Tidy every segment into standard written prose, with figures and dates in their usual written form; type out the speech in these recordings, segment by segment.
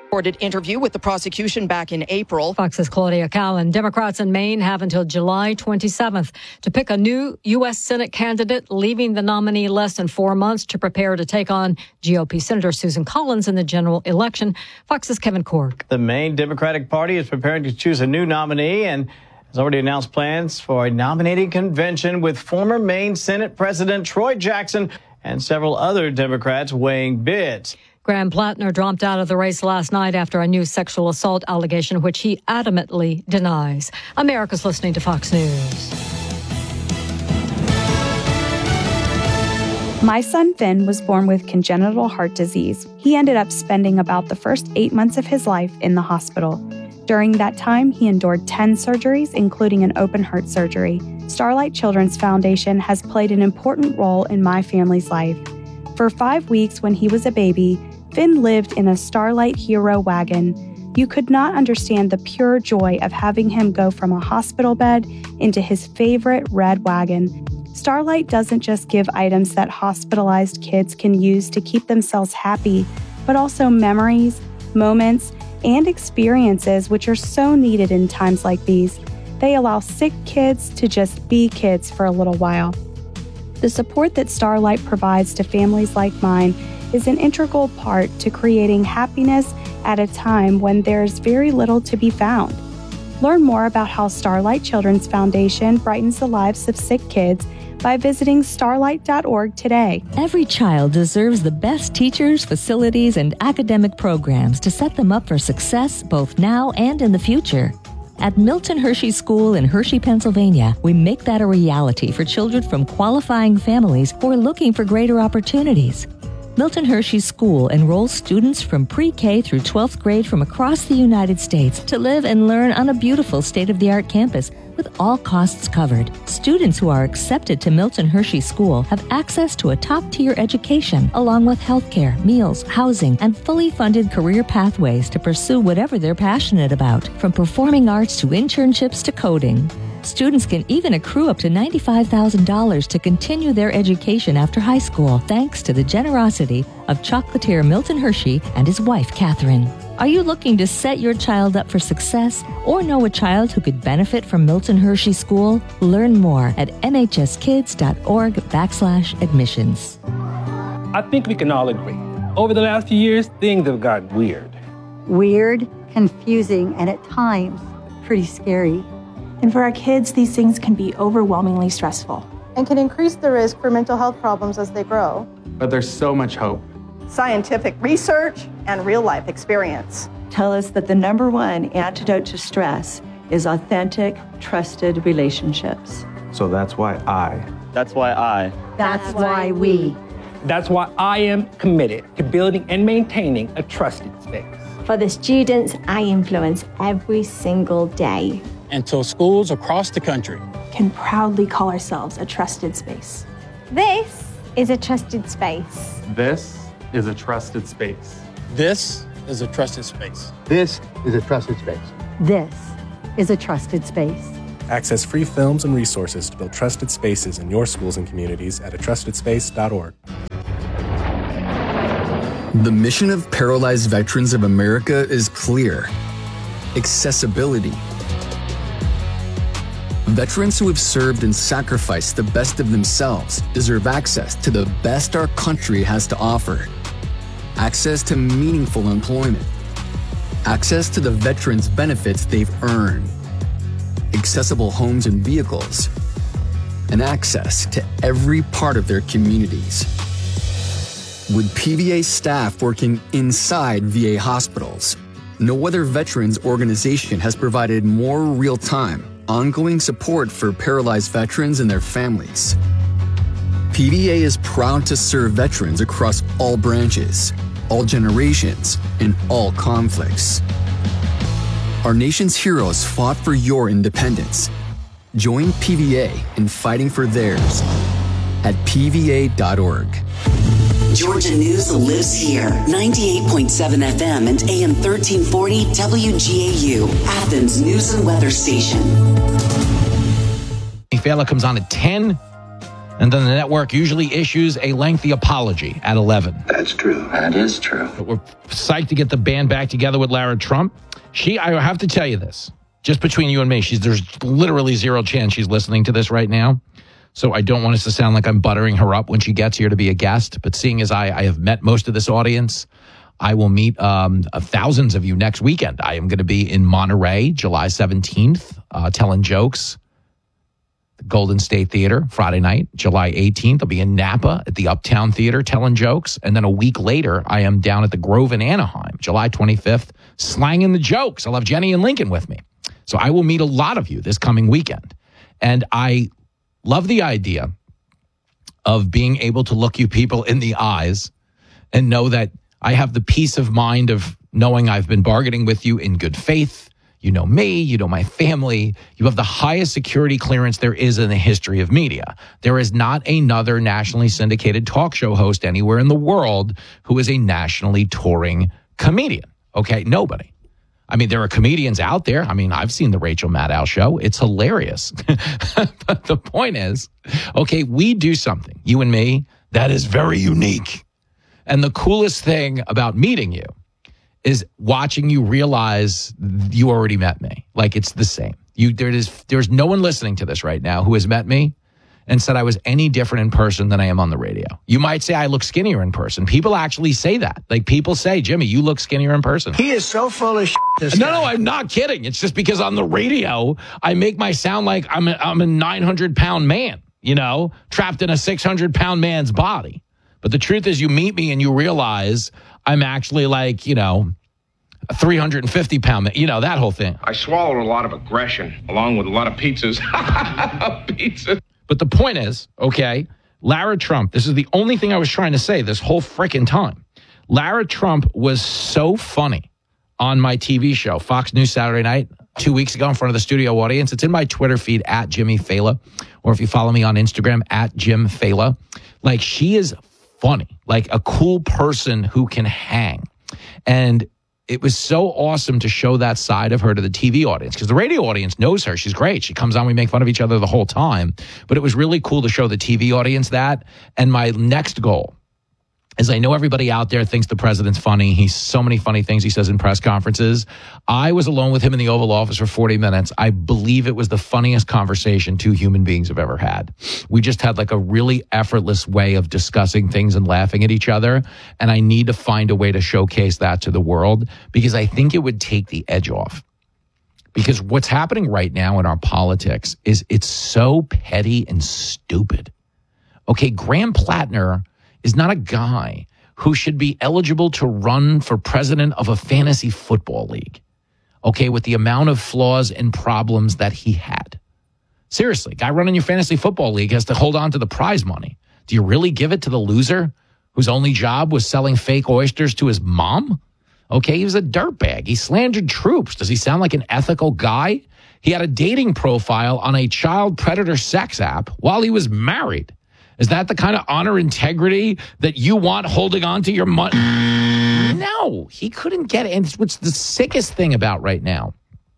Recorded interview with the prosecution back in April. Fox's Claudia Cowan. Democrats in Maine have until July 27th to pick a new U.S. Senate candidate, leaving the nominee less than 4 months to prepare to take on GOP Senator Susan Collins in the general election. Fox's Kevin Cork. The Maine Democratic Party is preparing to choose a new nominee and has already announced plans for a nominating convention with former Maine Senate President Troy Jackson and several other Democrats weighing bids. Graham Plattner dropped out of the race last night after a new sexual assault allegation, which he adamantly denies. America's listening to Fox News. My son Finn was born with congenital heart disease. He ended up spending about the first 8 months of his life in the hospital. During that time, he endured 10 surgeries, including an open heart surgery. Starlight Children's Foundation has played an important role in my family's life. For 5 weeks when he was a baby, Finn lived in a Starlight Hero wagon. You could not understand the pure joy of having him go from a hospital bed into his favorite red wagon. Starlight doesn't just give items that hospitalized kids can use to keep themselves happy, but also memories, moments, and experiences which are so needed in times like these. They allow sick kids to just be kids for a little while. The support that Starlight provides to families like mine is an integral part to creating happiness at a time when there's very little to be found. Learn more about how Starlight Children's Foundation brightens the lives of sick kids by visiting starlight.org today. Every child deserves the best teachers, facilities, and academic programs to set them up for success both now and in the future. At Milton Hershey School in Hershey, Pennsylvania, we make that a reality for children from qualifying families who are looking for greater opportunities. Milton Hershey School enrolls students from pre-K through 12th grade from across the United States to live and learn on a beautiful state-of-the-art campus with all costs covered. Students who are accepted to Milton Hershey School have access to a top-tier education, along with healthcare, meals, housing, and fully funded career pathways to pursue whatever they're passionate about, from performing arts to internships to coding. Students can even accrue up to $95,000 to continue their education after high school, thanks to the generosity of chocolatier Milton Hershey and his wife, Catherine. Are you looking to set your child up for success or know a child who could benefit from Milton Hershey School? Learn more at mhskids.org/admissions. I think we can all agree. Over the last few years, things have gotten weird. Weird, confusing, and at times, pretty scary. And for our kids, these things can be overwhelmingly stressful and can increase the risk for mental health problems as they grow. But there's so much hope. Scientific research and real-life experience tell us that the number one antidote to stress is authentic, trusted relationships. So that's why I. That's why I. That's why we. That's why I am committed to building and maintaining a trusted space. For the students I influence every single day. Until schools across the country can proudly call ourselves a trusted space. This is a trusted space. This is a trusted space. This is a trusted space. This is a trusted space. This is a trusted space. Access free films and resources to build trusted spaces in your schools and communities at atrustedSpace.org. The mission of Paralyzed Veterans of America is clear: accessibility. Veterans who have served and sacrificed the best of themselves deserve access to the best our country has to offer. Access to meaningful employment. Access to the veterans' benefits they've earned. Accessible homes and vehicles. And access to every part of their communities. With PVA staff working inside VA hospitals, no other veterans organization has provided more real-time, ongoing support for paralyzed veterans and their families. PVA is proud to serve veterans across all branches, all generations, and all conflicts. Our nation's heroes fought for your independence. Join PVA in fighting for theirs at pva.org. Georgia News lives here. 98.7 FM and AM 1340 WGAU, Athens News and Weather Station. Fela comes on at 10. And then the network usually issues a lengthy apology at 11. That's true. That is true. But we're psyched to get the band back together with Lara Trump. I have to tell you this, just between you and me, there's literally zero chance she's listening to this right now. So I don't want us to sound like I'm buttering her up when she gets here to be a guest. But seeing as I have met most of this audience, I will meet thousands of you next weekend. I am going to be in Monterey, July 17th, telling jokes. The Golden State Theater, Friday night. July 18th, I'll be in Napa at the Uptown Theater telling jokes. And then a week later, I am down at the Grove in Anaheim, July 25th, slanging the jokes. I'll have Jenny and Lincoln with me. So I will meet a lot of you this coming weekend. And I love the idea of being able to look you people in the eyes and know that I have the peace of mind of knowing I've been bargaining with you in good faith. You know me, you know my family. You have the highest security clearance there is in the history of media. There is not another nationally syndicated talk show host anywhere in the world who is a nationally touring comedian. Okay, nobody. I mean, there are comedians out there. I mean, I've seen the Rachel Maddow show. It's hilarious. But the point is, okay, we do something, you and me, that is very unique. And the coolest thing about meeting you is watching you realize you already met me. Like, it's the same. There's no one listening to this right now who has met me and said I was any different in person than I am on the radio. You might say I look skinnier in person. People actually say that. Like, people say, Jimmy, you look skinnier in person. He is so full of shit. No, I'm not kidding. It's just because on the radio, I make my sound like I'm a 900-pound man, trapped in a 600-pound man's body. But the truth is, you meet me and you realize I'm actually like, a 350-pound man, that whole thing. I swallowed a lot of aggression along with a lot of pizzas. Pizza. But the point is, okay, Lara Trump, this is the only thing I was trying to say this whole freaking time. Lara Trump was so funny on my TV show, Fox News Saturday Night, 2 weeks ago in front of the studio audience. It's in my Twitter feed, @Jimmy_Fallon, or if you follow me on Instagram, @JimFallon. Like, she is funny, like a cool person who can hang. And it was so awesome to show that side of her to the TV audience, because the radio audience knows her. She's great. She comes on, we make fun of each other the whole time. But it was really cool to show the TV audience that. And my next goal is, I know everybody out there thinks the president's funny. He's so many funny things he says in press conferences. I was alone with him in the Oval Office for 40 minutes. I believe it was the funniest conversation two human beings have ever had. We just had like a really effortless way of discussing things and laughing at each other. And I need to find a way to showcase that to the world, because I think it would take the edge off. Because what's happening right now in our politics is it's so petty and stupid. Okay, Graham Plattner is not a guy who should be eligible to run for president of a fantasy football league, okay, with the amount of flaws and problems that he had. Seriously, guy running your fantasy football league has to hold on to the prize money. Do you really give it to the loser whose only job was selling fake oysters to his mom? Okay, he was a dirtbag. He slandered troops. Does he sound like an ethical guy? He had a dating profile on a child predator sex app while he was married. Is that the kind of honor integrity that you want holding on to your money? No, he couldn't get it. And what's the sickest thing about right now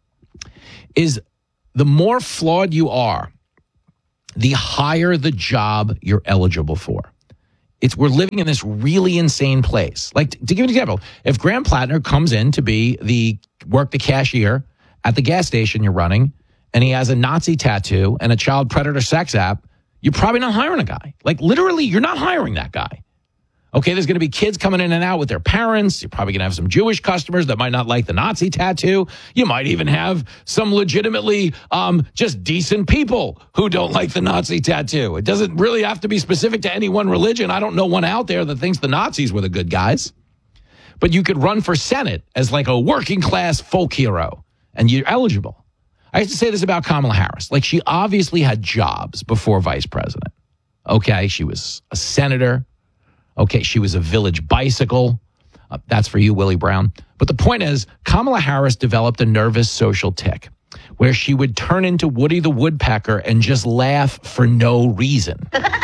is the more flawed you are, the higher the job you're eligible for. We're living in this really insane place. Like, to give you an example, if Graham Plattner comes in to work the cashier at the gas station you're running, and he has a Nazi tattoo and a child predator sex app, you're probably not hiring a guy. Like, literally, you're not hiring that guy. Okay, there's going to be kids coming in and out with their parents. You're probably going to have some Jewish customers that might not like the Nazi tattoo. You might even have some legitimately just decent people who don't like the Nazi tattoo. It doesn't really have to be specific to any one religion. I don't know one out there that thinks the Nazis were the good guys. But you could run for Senate as like a working class folk hero, and you're eligible. I used to say this about Kamala Harris. Like, she obviously had jobs before vice president. Okay, she was a senator. Okay, she was a village bicycle. That's for you, Willie Brown. But the point is, Kamala Harris developed a nervous social tic where she would turn into Woody the Woodpecker and just laugh for no reason.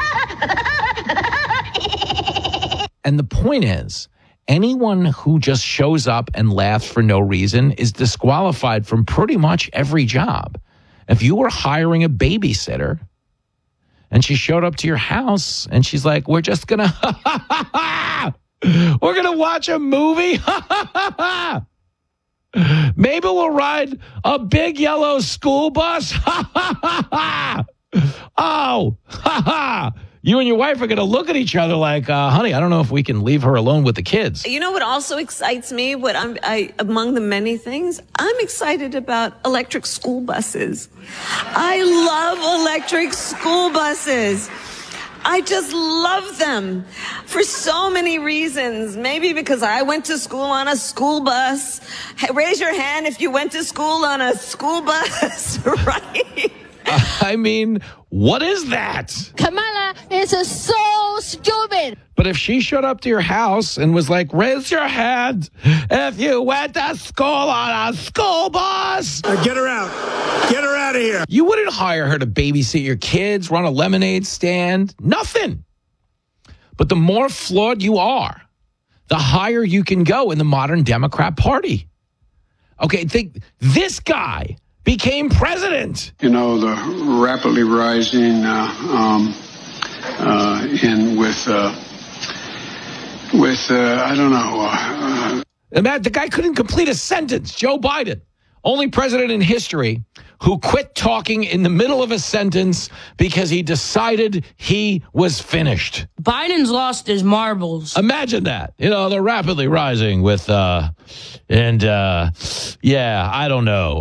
And the point is, anyone who just shows up and laughs for no reason is disqualified from pretty much every job. If you were hiring a babysitter And she showed up to your house and she's like, we're just going to, we're going to watch a movie. Maybe we'll ride a big yellow school bus. Oh, you and your wife are going to look at each other like, honey, I don't know if we can leave her alone with the kids. You know what also excites me? Among the many things, I'm excited about electric school buses. I love electric school buses. I just love them for so many reasons. Maybe because I went to school on a school bus. Hey, raise your hand if you went to school on a school bus, right? I mean, what is that? Kamala is so stupid. But if she showed up to your house and was like, raise your hand if you went to school on a school bus. Get her out. Get her out of here. You wouldn't hire her to babysit your kids, run a lemonade stand. Nothing. But the more flawed you are, the higher you can go in the modern Democrat Party. Okay, think this guy became president. You know, the rapidly rising I don't know. The guy couldn't complete a sentence. Joe Biden, only president in history who quit talking in the middle of a sentence because he decided he was finished. Biden's lost his marbles. Imagine that. You know, they're rapidly rising with, yeah, I don't know.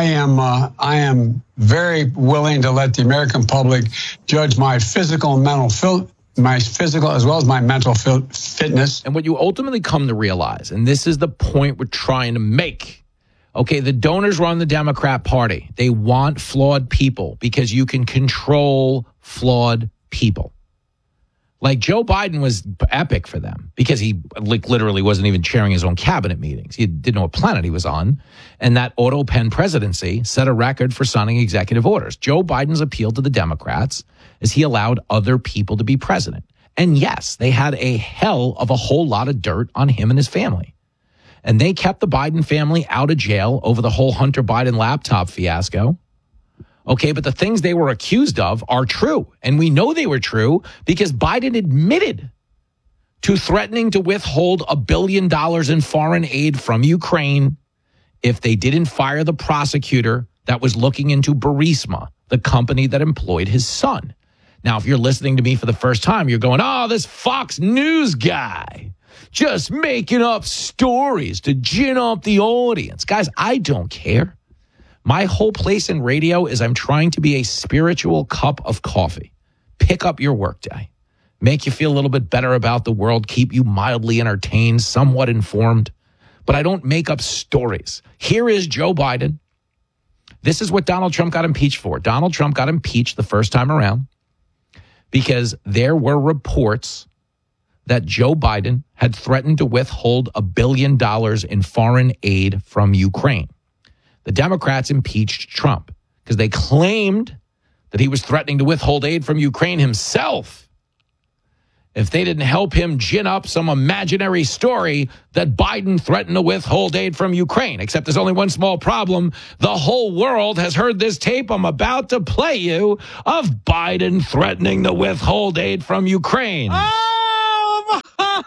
I am very willing to let the American public judge my physical and mental my physical as well as my mental fitness. And what you ultimately come to realize, and this is the point we're trying to make, okay, the donors run the Democrat Party. They want flawed people because you can control flawed people. Like Joe Biden was epic for them because he literally wasn't even chairing his own cabinet meetings. He didn't know what planet he was on. And that auto pen presidency set a record for signing executive orders. Joe Biden's appeal to the Democrats is he allowed other people to be president. And yes, they had a hell of a whole lot of dirt on him and his family. And they kept the Biden family out of jail over the whole Hunter Biden laptop fiasco. Okay, but the things they were accused of are true. And we know they were true because Biden admitted to threatening to withhold $1 billion in foreign aid from Ukraine if they didn't fire the prosecutor that was looking into Burisma, the company that employed his son. Now, if you're listening to me for the first time, you're going, oh, this Fox News guy just making up stories to gin up the audience. Guys, I don't care. My whole place in radio is I'm trying to be a spiritual cup of coffee. Pick up your workday. Make you feel a little bit better about the world. Keep you mildly entertained, somewhat informed. But I don't make up stories. Here is Joe Biden. This is what Donald Trump got impeached for. Donald Trump got impeached the first time around because there were reports that Joe Biden had threatened to withhold $1 billion in foreign aid from Ukraine. The Democrats impeached Trump because they claimed that he was threatening to withhold aid from Ukraine himself if they didn't help him gin up some imaginary story that Biden threatened to withhold aid from Ukraine. Except there's only one small problem. The whole world has heard this tape I'm about to play you of Biden threatening to withhold aid from Ukraine. Oh,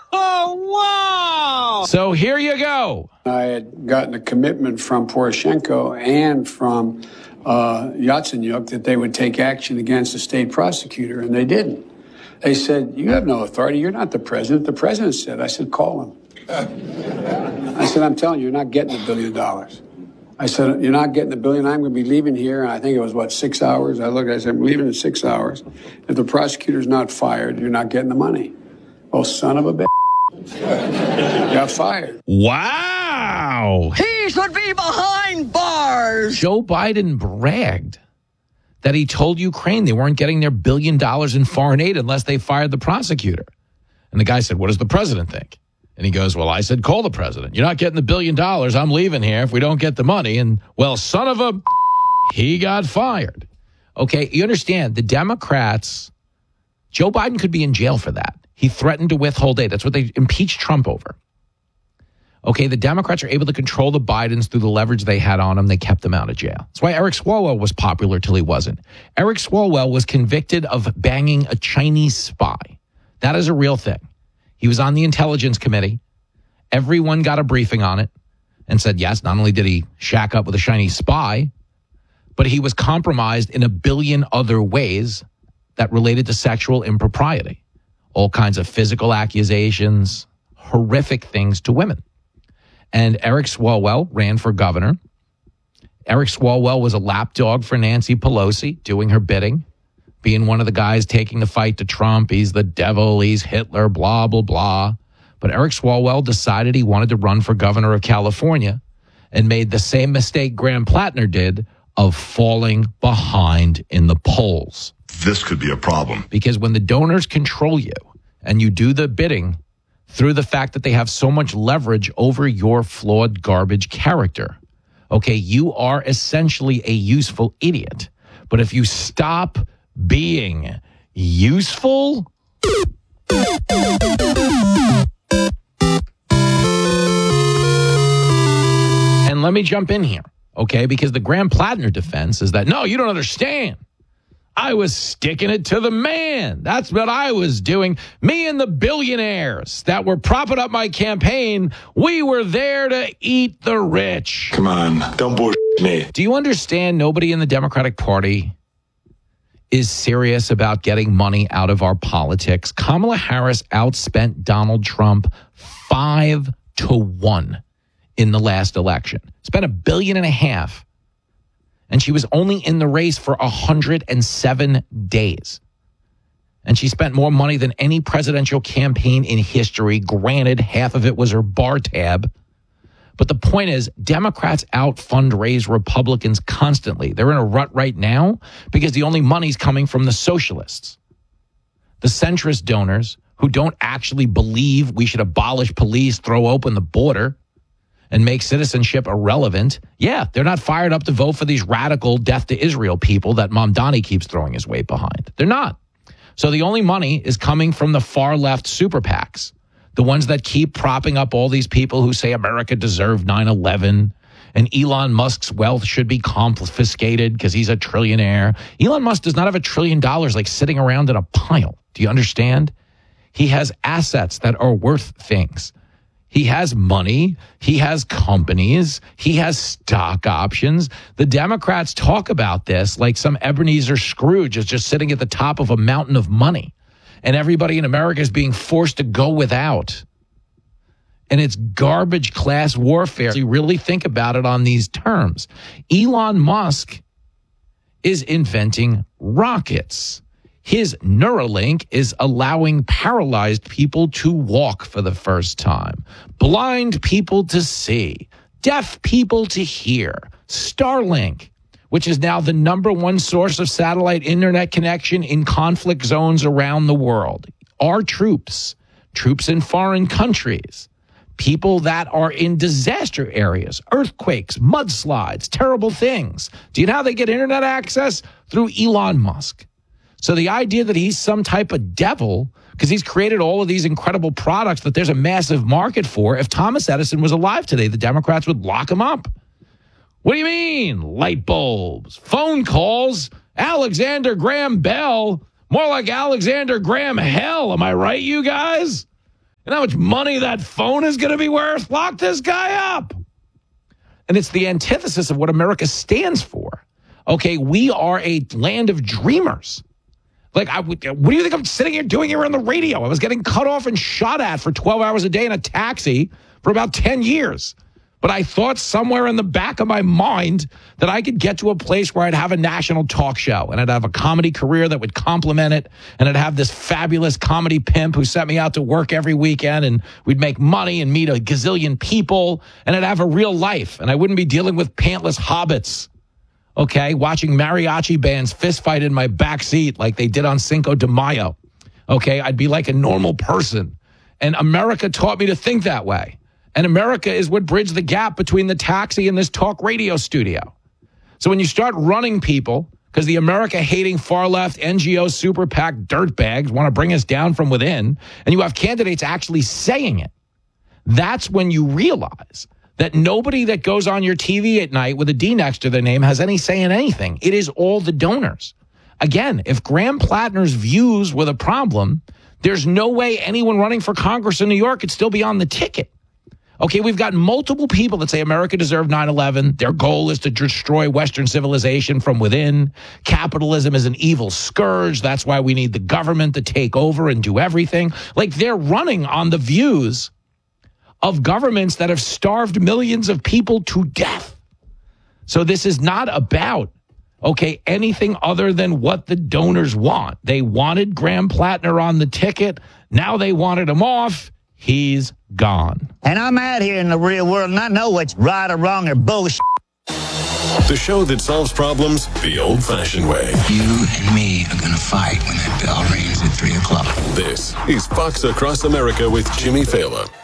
wow. So here you go. I had gotten a commitment from Poroshenko and from Yatsenyuk that they would take action against the state prosecutor, and they didn't. They said, you have no authority. You're not the president. The president said. I said, call him. I said, I'm telling you, you're not getting $1 billion. I said, you're not getting $1 billion. I'm going to be leaving here. And I think it was, 6 hours? I said, I'm leaving in 6 hours. If the prosecutor's not fired, you're not getting the money. Oh, son of a bitch. Got fired. Wow. He should be behind bars. Joe Biden bragged that he told Ukraine they weren't getting their $1 billion in foreign aid unless they fired the prosecutor. And the guy said, what does the president think? And he goes, well, I said, call the president. You're not getting the $1 billion. I'm leaving here if we don't get the money. And, well, son of a, he got fired. Okay, you understand, the Democrats, Joe Biden could be in jail for that. He threatened to withhold aid. That's what they impeached Trump over. Okay, the Democrats are able to control the Bidens through the leverage they had on them. They kept them out of jail. That's why Eric Swalwell was popular till he wasn't. Eric Swalwell was convicted of banging a Chinese spy. That is a real thing. He was on the Intelligence Committee. Everyone got a briefing on it and said, yes, not only did he shack up with a Chinese spy, but he was compromised in a billion other ways that related to sexual impropriety. All kinds of physical accusations, horrific things to women. And Eric Swalwell ran for governor. Eric Swalwell was a lapdog for Nancy Pelosi, doing her bidding, being one of the guys taking the fight to Trump. He's the devil, he's Hitler, blah, blah, blah. But Eric Swalwell decided he wanted to run for governor of California and made the same mistake Graham Plattner did of falling behind in the polls. This could be a problem. Because when the donors control you and you do the bidding through the fact that they have so much leverage over your flawed garbage character, okay, you are essentially a useful idiot. But if you stop being useful, and let me jump in here, okay, because the Graham Plattner defense is that, no, you don't understand. I was sticking it to the man. That's what I was doing. Me and the billionaires that were propping up my campaign, we were there to eat the rich. Come on, don't bullshit me. Do you understand nobody in the Democratic Party is serious about getting money out of our politics? Kamala Harris outspent Donald Trump 5-1 in the last election. Spent $1.5 billion. And she was only in the race for 107 days. And she spent more money than any presidential campaign in history. Granted, half of it was her bar tab. But the point is, Democrats out-fundraise Republicans constantly. They're in a rut right now because the only money's coming from the socialists. The centrist donors who don't actually believe we should abolish police, throw open the border, and make citizenship irrelevant, yeah, they're not fired up to vote for these radical death to Israel people that Mamdani keeps throwing his weight behind. They're not. So the only money is coming from the far left super PACs, the ones that keep propping up all these people who say America deserved 9/11 and Elon Musk's wealth should be confiscated because he's a trillionaire. Elon Musk does not have $1 trillion like sitting around in a pile. Do you understand? He has assets that are worth things. He has money. He has companies. He has stock options. The Democrats talk about this like some Ebenezer Scrooge is just sitting at the top of a mountain of money. And everybody in America is being forced to go without. And it's garbage class warfare. So you really think about it on these terms. Elon Musk is inventing rockets. His Neuralink is allowing paralyzed people to walk for the first time, blind people to see, deaf people to hear. Starlink, which is now the #1 source of satellite internet connection in conflict zones around the world. Our troops in foreign countries, people that are in disaster areas, earthquakes, mudslides, terrible things. Do you know how they get internet access? Through Elon Musk. So the idea that he's some type of devil because he's created all of these incredible products that there's a massive market for. If Thomas Edison was alive today, the Democrats would lock him up. What do you mean? Light bulbs, phone calls, Alexander Graham Bell, more like Alexander Graham Hell. Am I right, you guys? You know how much money that phone is going to be worth? Lock this guy up. And it's the antithesis of what America stands for. Okay, we are a land of dreamers. Like, what do you think I'm sitting here doing here on the radio? I was getting cut off and shot at for 12 hours a day in a taxi for about 10 years. But I thought somewhere in the back of my mind that I could get to a place where I'd have a national talk show and I'd have a comedy career that would complement it. And I'd have this fabulous comedy pimp who sent me out to work every weekend and we'd make money and meet a gazillion people. And I'd have a real life and I wouldn't be dealing with pantless hobbits. Okay, watching mariachi bands fist fight in my back seat like they did on Cinco de Mayo. Okay, I'd be like a normal person. And America taught me to think that way. And America is what bridged the gap between the taxi and this talk radio studio. So when you start running people, because the America-hating far-left NGO super PAC dirtbags want to bring us down from within, and you have candidates actually saying it, That's when you realize that nobody that goes on your TV at night with a D next to their name has any say in anything. It is all the donors. Again, if Graham Plattner's views were the problem, there's no way anyone running for Congress in New York could still be on the ticket. Okay, we've got multiple people that say America deserved 9/11. Their goal is to destroy Western civilization from within. Capitalism is an evil scourge. That's why we need the government to take over and do everything. Like, they're running on the views of governments that have starved millions of people to death. So this is not about, okay, anything other than what the donors want. They wanted Graham Plattner on the ticket. Now they wanted him off. He's gone. And I'm out here in the real world, and I know what's right or wrong or bullshit. The show that solves problems the old-fashioned way. You and me are going to fight when that bell rings at 3 o'clock. This is Fox Across America with Jimmy Fallon.